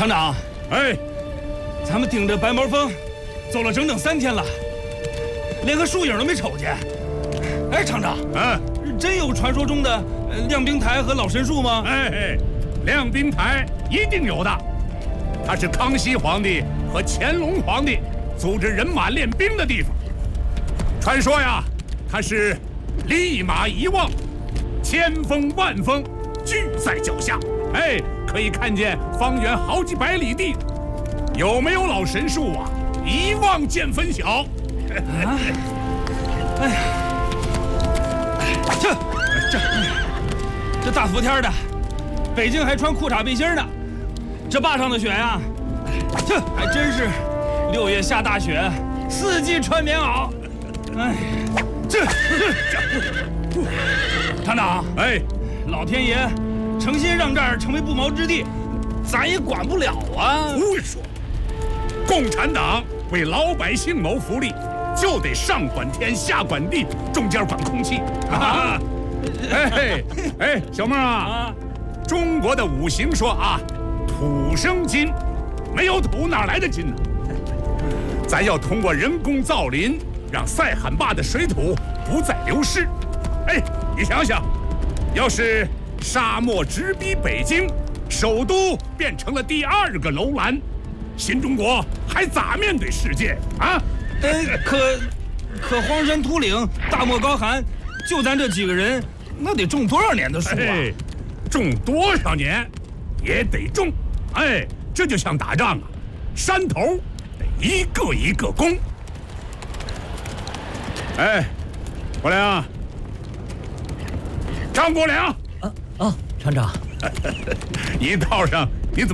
厂长， 哎， 咱们顶着白毛风走了整整3天了，连个树影都没瞅见。哎，厂长，真有传说中的亮冰台和老神树吗？ 哎，亮冰台一定有的，它是康熙皇帝和乾隆皇帝组织人马练兵的地方。传说呀，它是立马一望，千峰万峰俱在脚下。哎，可以看见方圆好几百里地。有没有老神树啊？一望见分晓。 哎呀，这大伏天的，北京还穿裤衩背心呢。这坝上的雪呀，还真是6月下大雪，4季穿棉袄。哎，厂长， 哎， 老天爷诚心让这儿成为不毛之地，咱也管不了啊。 胡说！共产党为老百姓谋福利，就得上管天下管地，中间管空气。哎，小妹啊，中国的五行说啊，土生金，没有土哪来的金呢？咱要通过人工造林，让塞罕坝的水土不再流失。哎，你想想，要是沙漠直逼北京，首都变成了第2个楼兰，新中国还咋面对世界啊？ 可荒山秃岭，大漠高寒，就咱这几个人，那得种多少年的树啊？ 哎，种多少年也得种。哎，这就像打仗啊，山头得一个一个攻。哎，国良，张国良， 厂长， 一道上